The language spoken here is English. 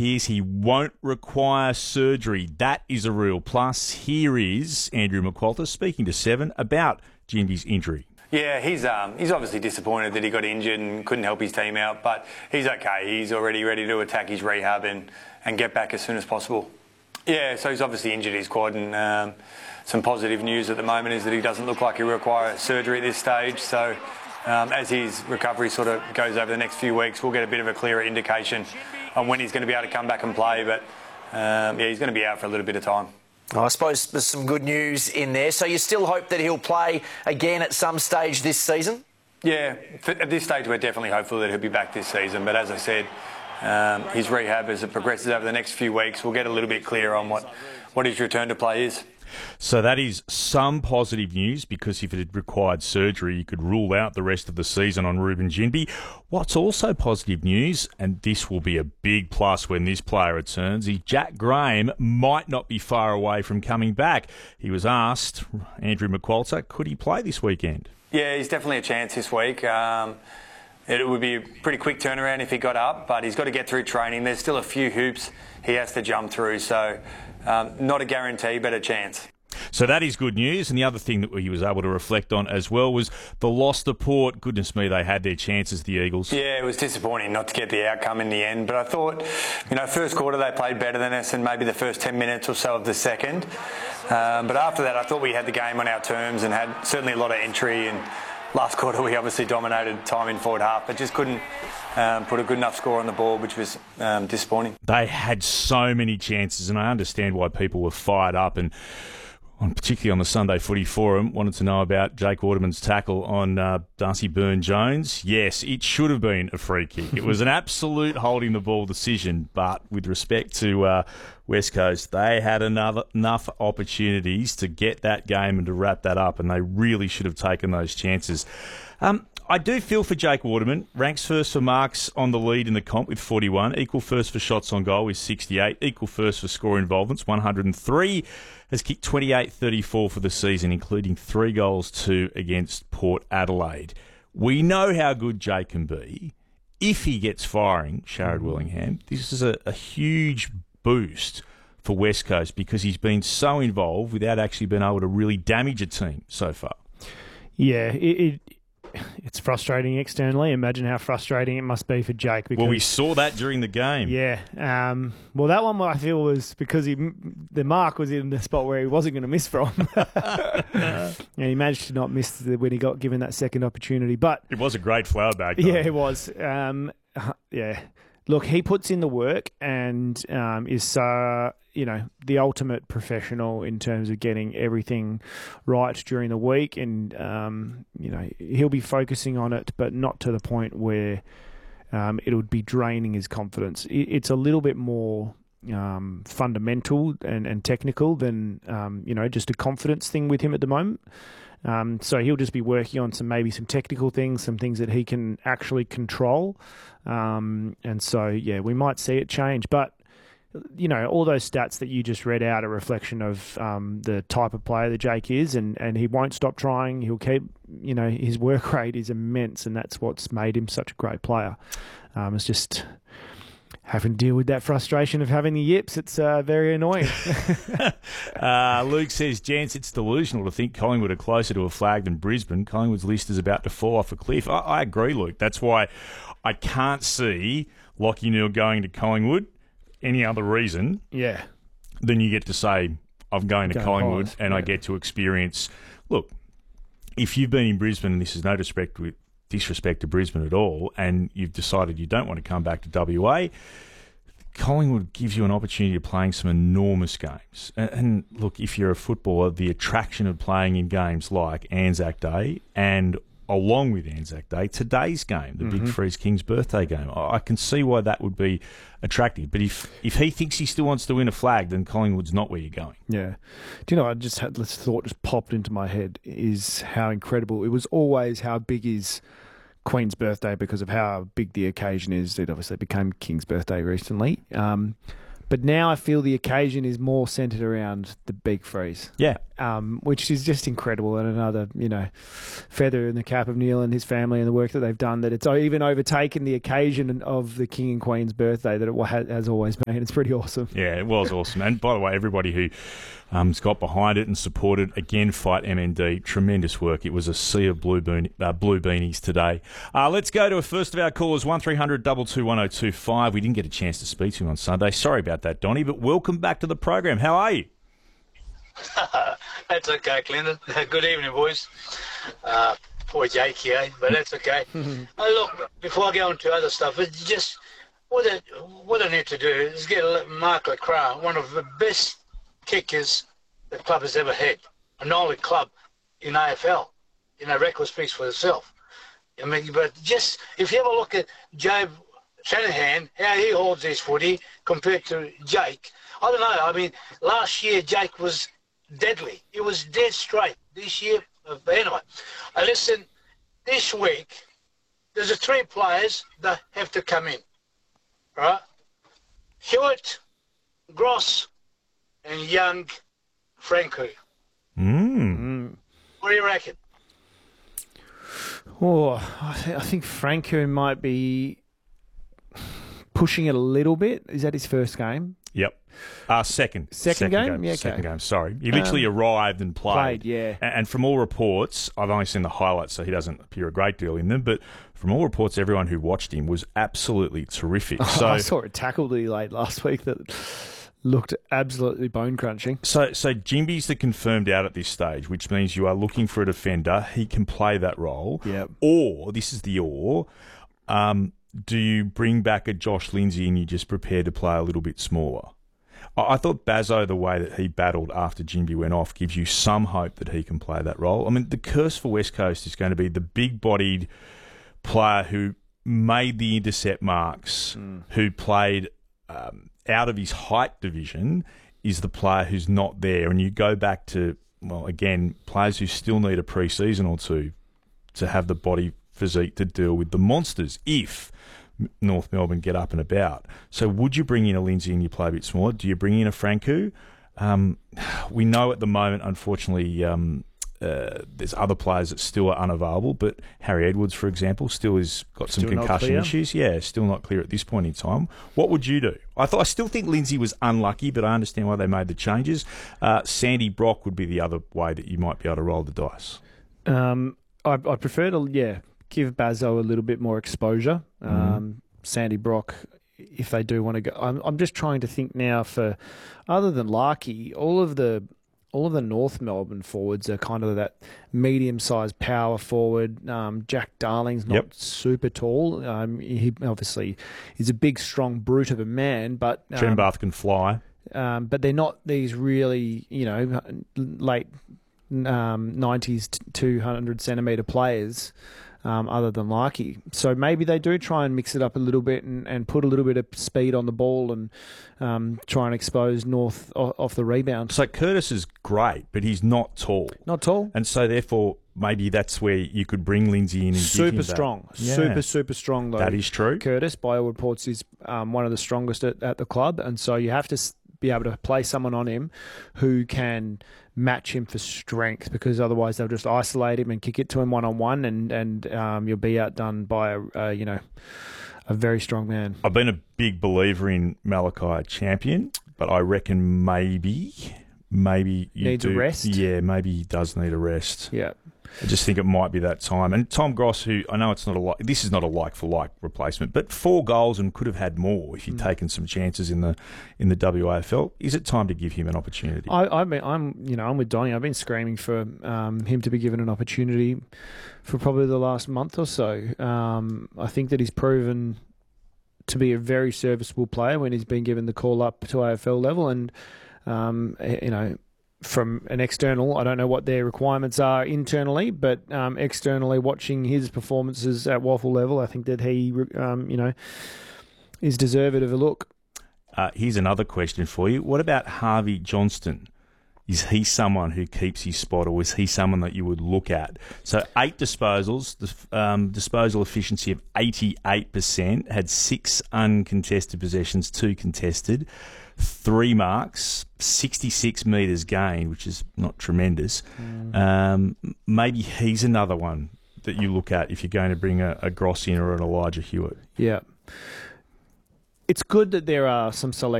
appears he won't require surgery. That is a real plus. Here is Andrew McQualter speaking to Seven about Ginbey's injury. Yeah, he's obviously disappointed that he got injured and couldn't help his team out, but he's okay. He's already ready to attack his rehab and get back as soon as possible. Yeah, so he's obviously injured his quad, and some positive news at the moment is that he doesn't look like he'll require surgery at this stage. So as his recovery sort of goes over the next few weeks, we'll get a bit of a clearer indication on when he's going to be able to come back and play. But yeah, he's going to be out for a little bit of time. I suppose there's some good news in there. So you still hope that he'll play again at some stage this season? Yeah, at this stage we're definitely hopeful that he'll be back this season. But as I said, his rehab, as it progresses over the next few weeks, we'll get a little bit clearer on what his return to play is. So that is some positive news, because if it had required surgery, you could rule out the rest of the season on Reuben Ginbey. What's also positive news, and this will be a big plus when this player returns, is Jack Graham might not be far away from coming back. He was asked, Andrew McQualter, could he play this weekend? Yeah, he's definitely a chance this week. It would be a pretty quick turnaround if he got up, but he's got to get through training. There's still a few hoops he has to jump through, so not a guarantee, but a chance. So that is good news. And the other thing that he was able to reflect on as well was the loss to Port. Goodness me, they had their chances, the Eagles. Yeah, it was disappointing not to get the outcome in the end. But I thought, first quarter they played better than us, and maybe the first 10 minutes or so of the second. But after that, I thought we had the game on our terms and had certainly a lot of entry. And last quarter, we obviously dominated time in forward half, but just couldn't put a good enough score on the board, which was disappointing. They had so many chances, and I understand why people were fired up, and particularly on the Sunday Footy Forum, wanted to know about Jake Waterman's tackle on Darcy Byrne-Jones. Yes, it should have been a free kick. It was an absolute holding the ball decision, but with respect to West Coast, they had enough opportunities to get that game and to wrap that up, and they really should have taken those chances. I do feel for Jake Waterman. Ranks first for marks on the lead in the comp with 41. Equal first for shots on goal with 68. Equal first for score involvements, 103. Has kicked 28-34 for the season, including 3 goals, 2 against Port Adelaide. We know how good Jake can be. If he gets firing, Sharad Willingham, this is a huge boost for West Coast, because he's been so involved without actually being able to really damage a team so far. Yeah, it's frustrating externally. Imagine how frustrating it must be for Jake. Because, well, we saw that during the game. Yeah. Well, that one I feel was because the mark was in the spot where he wasn't going to miss from. And he managed to not miss when he got given that second opportunity. But it was a great flower bag, though. Yeah, it was. Yeah. Look, he puts in the work and is the ultimate professional in terms of getting everything right during the week, and he'll be focusing on it, but not to the point where it would be draining his confidence. It's a little bit more fundamental and technical than just a confidence thing with him at the moment. So he'll just be working on some technical things, some things that he can actually control. And so, yeah, we might see it change. But, all those stats that you just read out are a reflection of the type of player that Jake is, and he won't stop trying. He'll keep, his work rate is immense, and that's what's made him such a great player. It's just having to deal with that frustration of having the yips. It's very annoying. Luke says, gents, it's delusional to think Collingwood are closer to a flag than Brisbane. Collingwood's list is about to fall off a cliff. I agree, Luke. That's why I can't see Lachie Neale going to Collingwood any other reason than you get to say, I'm going to Collingwood and I get to experience... Look, if you've been in Brisbane, and this is no disrespect to Brisbane at all, and you've decided you don't want to come back to WA, Collingwood gives you an opportunity of playing some enormous games. And look, if you're a footballer, the attraction of playing in games like Anzac Day and along with Anzac Day, today's game, the Big Freeze King's birthday game, I can see why that would be attractive. But if he thinks he still wants to win a flag, then Collingwood's not where you're going. Yeah. Do you know, I just had this thought just popped into my head, is how incredible. It was always how big is Queen's birthday because of how big the occasion is. It obviously became King's birthday recently. But now I feel the occasion is more centred around the Big Freeze. Yeah. which is just incredible, and another, feather in the cap of Neil and his family and the work that they've done, that it's even overtaken the occasion of the King and Queen's birthday that it has always been. It's pretty awesome. Yeah, it was awesome. And by the way, everybody who got behind it and supported, again, Fight MND, tremendous work. It was a sea of blue beanies today. Let's go to a first of our callers, 1300 222 1025. We didn't get a chance to speak to him on Sunday. Sorry about that, Donnie, but welcome back to the program. How are you? That's okay, Clinton. Good evening, boys. Poor Jake here, but that's okay. Look, before I go into other stuff, it's just what I need to do is get Mark LeCras, one of the best kickers the club has ever had, an only club in AFL. Record speaks for itself. I mean, but just if you have a look at Joe Shanahan, how he holds his footy compared to Jake, I don't know. I mean, last year Jake was deadly. He was dead straight. This year, anyway. Listen, this week, there's 3 players that have to come in. Right? Hewitt, Gross, and young Franco. What do you reckon? Oh, I think Franco might be pushing it a little bit. Is that his first game? Yep. Second game? Yeah, okay. Second game, sorry. He literally arrived and played. Yeah. And from all reports, I've only seen the highlights, so he doesn't appear a great deal in them, but from all reports, everyone who watched him was absolutely terrific. I saw a tackle that he laid last week that looked absolutely bone-crunching. So Jimby's the confirmed out at this stage, which means you are looking for a defender. He can play that role. Yep. Or, this is the do you bring back a Josh Lindsay and you just prepare to play a little bit smaller? I thought Bazzo, the way that he battled after Jimby went off, gives you some hope that he can play that role. I mean, the curse for West Coast is going to be the big-bodied player who made the intercept marks, who played out of his height division, is the player who's not there. And you go back to, well, again, players who still need a pre-season or two to have the body physique to deal with the monsters if North Melbourne get up and about. So would you bring in a Lindsay and you play a bit smaller? Do you bring in a Franco? We know at the moment, unfortunately, there's other players that still are unavailable, but Harry Edwards, for example, still has got some concussion issues. Yeah, still not clear at this point in time. What would you do? I still think Lindsay was unlucky, but I understand why they made the changes. Sandy Brock would be the other way that you might be able to roll the dice. I prefer to, give Bazzo a little bit more exposure. Sandy Brock, if they do want to go. I'm just trying to think now for, other than Larkey, all of the North Melbourne forwards are kind of that medium-sized power forward. Jack Darling's not super tall. He obviously is a big, strong brute of a man, but Trenbath can fly. But they're not these really, late 90s, 200-centimetre players. Other than Larkey. So maybe they do try and mix it up a little bit and put a little bit of speed on the ball and try and expose North off the rebound. So Curtis is great, but he's not tall. Not tall. And so therefore maybe that's where you could bring Lindsay in and super give him strong. that. Super strong though. That is true. Curtis, by all reports, is one of the strongest at the club, and so you have to be able to play someone on him who can match him for strength, because otherwise they'll just isolate him and kick it to him one-on-one, and you'll be outdone by a very strong man. I've been a big believer in Malachi Champion, but I reckon maybe needs a rest. Yeah, maybe he does need a rest. Yeah. I just think it might be that time. And Tom Gross, who I know it's not this is not a like-for-like replacement, but 4 goals and could have had more if he'd taken some chances in the WAFL. Is it time to give him an opportunity? I'm with Donnie. I've been screaming for him to be given an opportunity for probably the last month or so. I think that he's proven to be a very serviceable player when he's been given the call up to AFL level, and from an external, I don't know what their requirements are internally, but externally, watching his performances at Waffle level, I think that he, is deserved of a look. Here's another question for you. What about Harvey Johnston? Is he someone who keeps his spot, or is he someone that you would look at? So 8 disposals, disposal efficiency of 88%, had 6 uncontested possessions, 2 contested, 3 marks, 66 metres gained, which is not tremendous. Maybe he's another one that you look at if you're going to bring a Gross in or an Elijah Hewitt. Yeah. It's good that there are some selections